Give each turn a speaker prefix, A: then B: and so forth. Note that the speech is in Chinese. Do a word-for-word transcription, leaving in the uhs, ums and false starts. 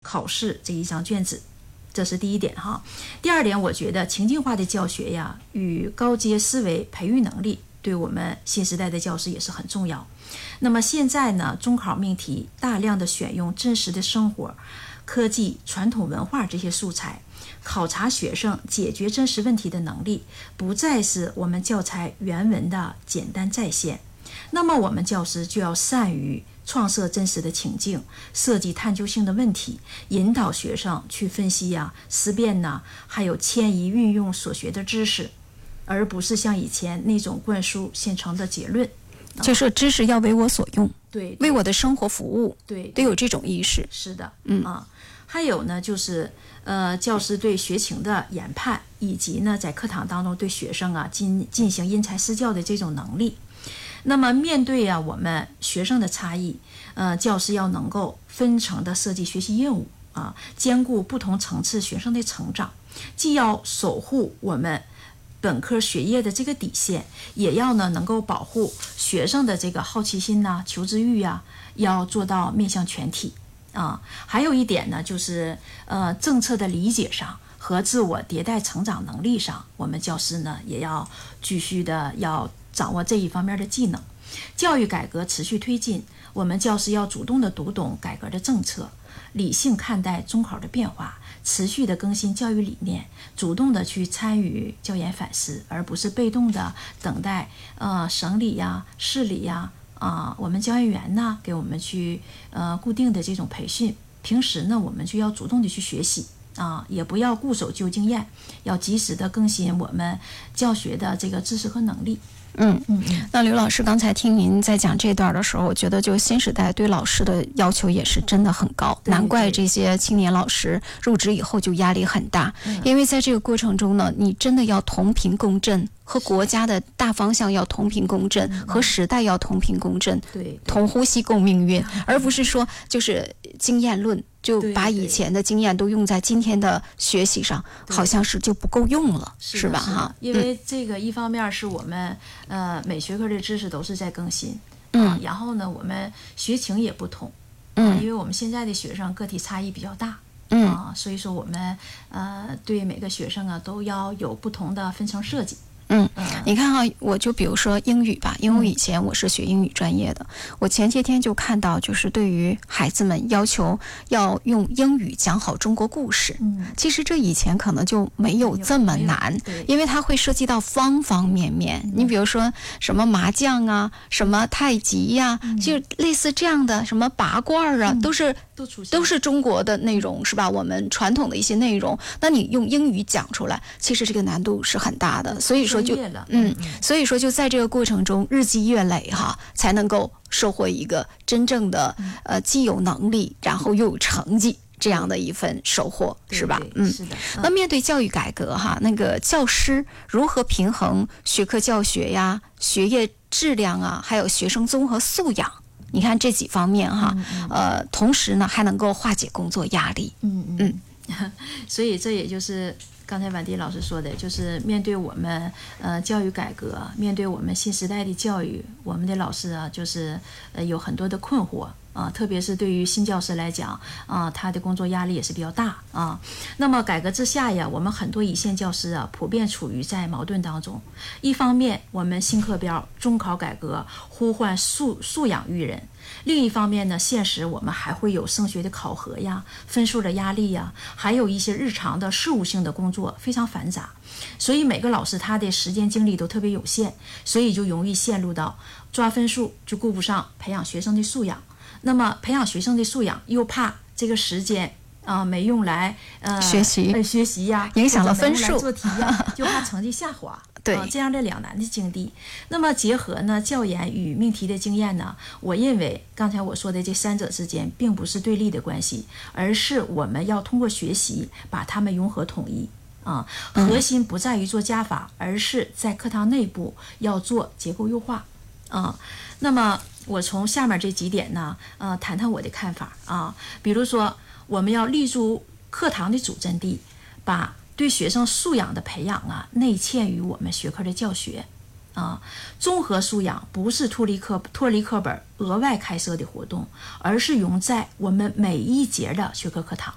A: 考试这一张卷子。这是第一点哈。第二点，我觉得情境化的教学呀，与高阶思维培育能力，对我们新时代的教师也是很重要。那么现在呢，中考命题大量的选用真实的生活、科技、传统文化这些素材，考察学生解决真实问题的能力，不再是我们教材原文的简单再现。那么我们教师就要善于创设真实的情境，设计探究性的问题，引导学生去分析呀、思辨呐，还有迁移运用所学的知识，而不是像以前那种灌输现成的结论。
B: 就是知识要为我所用，
A: 对，
B: 为我的生活服务，
A: 对，
B: 得有这种意识。
A: 是的，
B: 嗯
A: 啊，还有呢，就是呃，教师对学情的研判，以及呢，在课堂当中对学生啊进进行因材施教的这种能力。那么面对啊我们学生的差异，呃，教师要能够分层的设计学习任务啊，兼顾不同层次学生的成长，既要守护我们本科学业的这个底线，也要呢能够保护学生的这个好奇心呐、求知欲呀、要做到面向全体啊。还有一点呢，就是呃政策的理解上和自我迭代成长能力上，我们教师呢也要继续的要掌握这一方面的技能。教育改革持续推进，我们教师要主动的读懂改革的政策，理性看待中考的变化，持续的更新教育理念，主动的去参与教研反思，而不是被动的等待呃省里呀、市里呀啊、呃、我们教研员呢给我们去呃固定的这种培训。平时呢，我们就要主动的去学习啊，也不要固守旧经验，要及时的更新我们教学的这个知识和能力。
B: 嗯嗯，那刘老师刚才听您在讲这段的时候，我觉得就新时代对老师的要求也是真的很高，难怪这些青年老师入职以后就压力很大，因为在这个过程中呢，你真的要同频共振，和国家的大方向要同频共振，和时代要同频共振，
A: 对，
B: 同呼吸共命运，而不是说就是经验论，就把以前的经验都用在今天的学习上，好像是就不够用了，是吧？哈，
A: 因为这个一方面是我们呃每学科的知识都是在更新，
B: 嗯、
A: 啊，然后呢，我们学情也不同，
B: 嗯、
A: 啊，因为我们现在的学生个体差异比较大。
B: 嗯
A: 啊，所以说我们呃对每个学生啊都要有不同的分层设计。
B: 嗯，你看哈，我就比如说英语吧，因为以前我是学英语专业的，我前些天就看到，就是对于孩子们要求要用英语讲好中国故事。
A: 嗯，
B: 其实这以前可能就没有这么难，因为它会涉及到方方面面。嗯、你比如说什么麻将啊，什么太极呀、啊嗯，就类似这样的什么拔罐啊，嗯、都是
A: 都出现
B: 都是中国的内容，是吧？我们传统的一些内容，那你用英语讲出来，其实这个难度是很大的。所以说。就嗯，所以说就在这个过程中日积月累哈，才能够收获一个真正的呃既有能力，然后又有成绩这样的一份收获，是吧？嗯，
A: 是的。
B: 那面对教育改革哈，那个教师如何平衡学科教学呀、学业质量啊，还有学生综合素养？你看这几方面哈，呃，同时呢还能够化解工作压力。
A: 嗯嗯。所以这也就是刚才婉迪老师说的，就是面对我们呃教育改革，面对我们新时代的教育，我们的老师啊，就是呃有很多的困惑啊，特别是对于新教师来讲啊，他的工作压力也是比较大啊。那么改革之下呀，我们很多一线教师啊，普遍处于在矛盾当中。一方面，我们新课标中考改革呼唤素素养育人。另一方面呢，现实我们还会有升学的考核呀、分数的压力呀，还有一些日常的事务性的工作非常繁杂，所以每个老师他的时间精力都特别有限，所以就容易陷入到抓分数就顾不上培养学生的素养，那么培养学生的素养又怕这个时间啊、呃、没用来呃
B: 学习
A: 呃学习呀，
B: 影响了分数，
A: 做题呀，就怕成绩下滑。
B: 对、
A: 啊，这样的两难的境地。那么结合呢教研与命题的经验呢，我认为刚才我说的这三者之间并不是对立的关系，而是我们要通过学习把它们融合统一啊。核心不在于做加法，嗯、而是在课堂内部要做结构优化啊。那么我从下面这几点呢，呃，谈谈我的看法啊。比如说，我们要立足课堂的主阵地，把对学生素养的培养啊，内嵌于我们学科的教学啊。综合素养不是脱离课脱离课本额外开设的活动，而是融在我们每一节的学科课堂